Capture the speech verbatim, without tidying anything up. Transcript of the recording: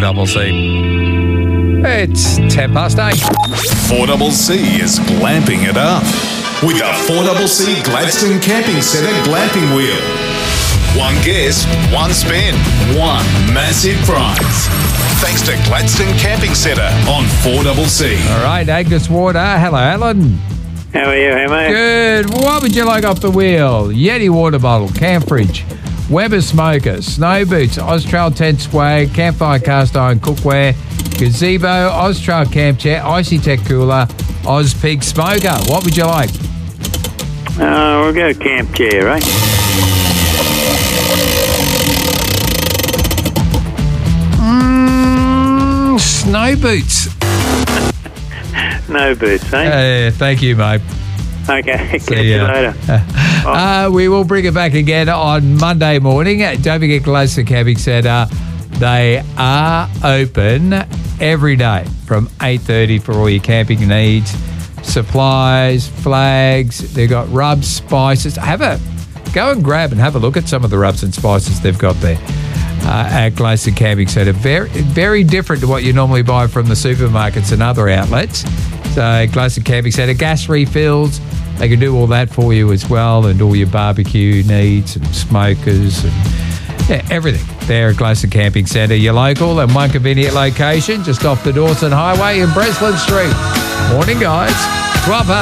C C. It's ten past eight. four C C is glamping it up with a four C C Gladstone Camping Centre glamping wheel. One guest, one spin, one massive prize. Thanks to Gladstone Camping Centre on four C C. All right, Agnes Water. Hello, Alan. How are you, hey, mate? Good. What would you like off the wheel? Yeti water bottle, camp fridge, Weber smoker, snow boots, Austrail tent swag, campfire cast iron cookware, gazebo, Austrail camp chair, Icy Tech cooler, Oz Pig smoker. What would you like? Uh, we'll go camp chair, right? Mm, snow boots. No boots, eh? Uh, thank you, mate. Okay, catch See you ya. later. Uh, we will bring it back again on Monday morning. Don't forget Gladstone Camping Centre. They are open every day from eight thirty for all your camping needs. Supplies, flags. They've got rubs, spices. Have a go and grab and have a look at some of the rubs and spices they've got there uh, at Gladstone Camping Centre. Very, very different to what you normally buy from the supermarkets and other outlets. So Gladstone Camping Centre, gas refills. They can do all that for you as well, and all your barbecue needs and smokers and yeah, everything there at Gladstone Camping Centre. Your local and one convenient location just off the Dawson Highway in Breslin Street. Morning, guys. twelve past